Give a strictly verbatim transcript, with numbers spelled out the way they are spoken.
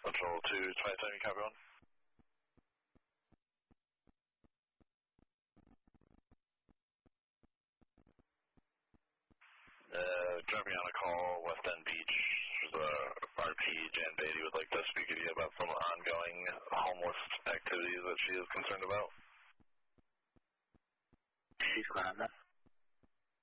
Central two twenty-seven, copy one. Uh, driving on a call, West End Beach. There's a R P, Jan Beatty would like to speak to you about some ongoing homeless activities that she is concerned about. She's gone.